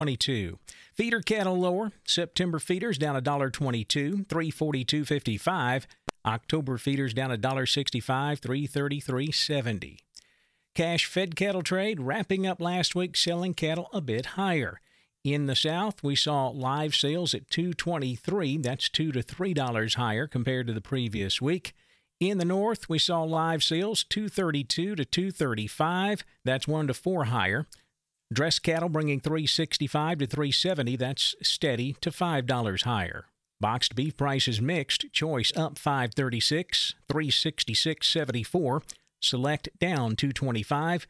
$22. Feeder cattle lower. September feeders down $1.22, $342.55. October feeders down $1.65, $333.70. Cash fed cattle trade wrapping up last week, selling cattle a bit higher. In the South, we saw live sales at $223. That's $2 to $3 higher compared to the previous week. In the North, we saw live sales $232 to $235. That's $1 to $4 higher. Dress cattle bringing $365 to $370. That's steady to $5 higher. Boxed beef prices mixed. Choice up $5.36, $366.74. Select down $2.25,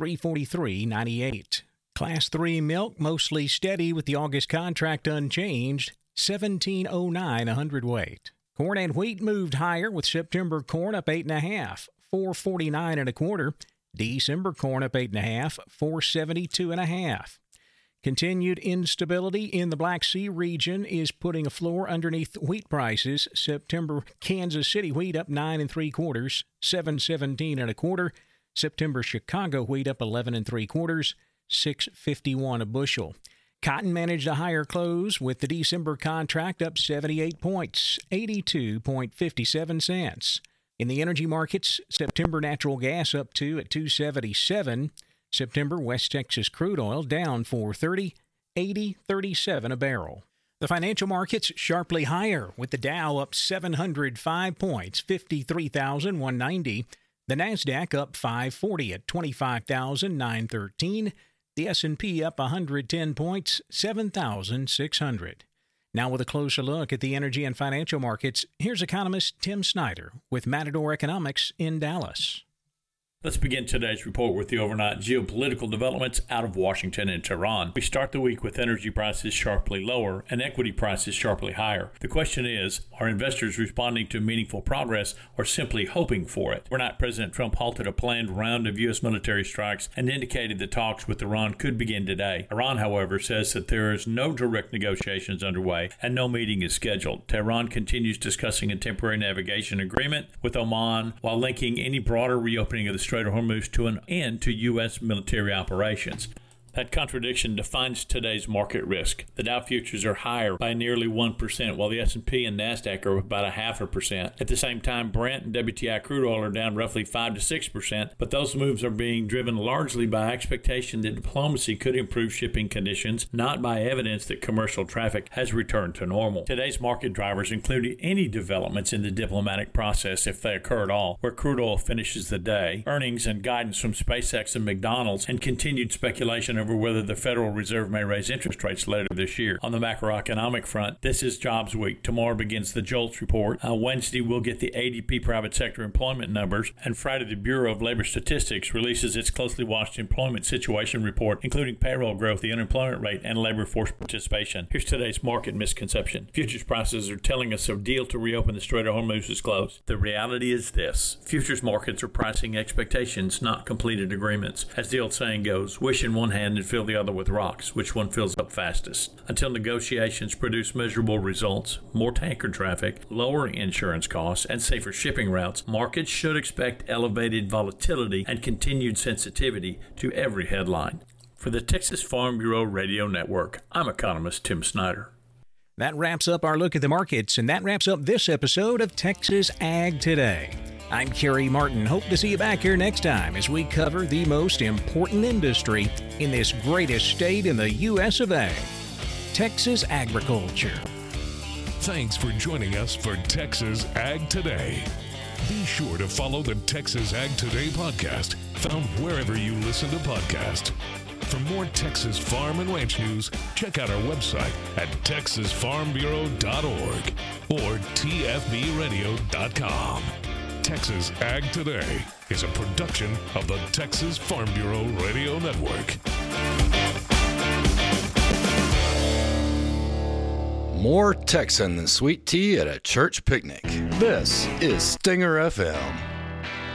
$343.98. Class 3 milk mostly steady with the August contract unchanged, $17.09 a hundredweight. Corn and wheat moved higher with September corn up 8.5, $4.49 1/4. December corn up 8.5, $4.72 1/2. Continued instability in the Black Sea region is putting a floor underneath wheat prices. September Kansas City wheat up 9 3/4, $7.17 1/4. September Chicago wheat up 11 3/4, $6.51 a bushel. Cotton managed a higher close with the December contract up 78 points, 82.57 cents. In the energy markets, September natural gas up 2 at $2.77. September West Texas crude oil down $4.30, $80.37 a barrel. The financial markets sharply higher with the Dow up 705 points, 53,190. The Nasdaq up 540 at 25,913. The S&P up 110 points, 7,600. Now with a closer look at the energy and financial markets, here's economist Tim Snyder with Matador Economics in Dallas. Let's begin today's report with the overnight geopolitical developments out of Washington and Tehran. We start the week with energy prices sharply lower and equity prices sharply higher. The question is, are investors responding to meaningful progress or simply hoping for it? Overnight, President Trump halted a planned round of U.S. military strikes and indicated the talks with Iran could begin today. Iran, however, says that there is no direct negotiations underway and no meeting is scheduled. Tehran continues discussing a temporary navigation agreement with Oman while linking any broader reopening of the Strait of Hormuz to an end to U.S. military operations. That contradiction defines today's market risk. The Dow futures are higher by nearly 1%, while the S&P and Nasdaq are about 0.5%. At the same time, Brent and WTI crude oil are down roughly 5 to 6%, but those moves are being driven largely by expectation that diplomacy could improve shipping conditions, not by evidence that commercial traffic has returned to normal. Today's market drivers include any developments in the diplomatic process, if they occur at all, where crude oil finishes the day, earnings and guidance from SpaceX and McDonald's, and continued speculation over whether the Federal Reserve may raise interest rates later this year. On the macroeconomic front, this is jobs week. Tomorrow begins the JOLTS report. Wednesday, we'll get the ADP private sector employment numbers. And Friday, the Bureau of Labor Statistics releases its closely watched employment situation report, including payroll growth, the unemployment rate, and labor force participation. Here's today's market misconception. Futures prices are telling us a deal to reopen the Strait of Hormuz is closed. The reality is this. Futures markets are pricing expectations, not completed agreements. As the old saying goes, wish in one hand and fill the other with rocks. Which one fills up fastest? Until negotiations produce measurable results, more tanker traffic, lower insurance costs, and safer shipping routes, markets should expect elevated volatility and continued sensitivity to every headline. For the Texas Farm Bureau Radio Network, I'm economist Tim Snyder. That wraps up our look at the markets, and that wraps up this episode of Texas Ag Today. I'm Kerry Martin. Hope to see you back here next time as we cover the most important industry in this greatest state in the U.S. of A, Texas agriculture. Thanks for joining us for Texas Ag Today. Be sure to follow the Texas Ag Today podcast, found wherever you listen to podcasts. For more Texas farm and ranch news, check out our website at texasfarmbureau.org or tfbradio.com. Texas Ag Today is a production of the Texas Farm Bureau Radio Network. More Texan than sweet tea at a church picnic. This is Stinger FM.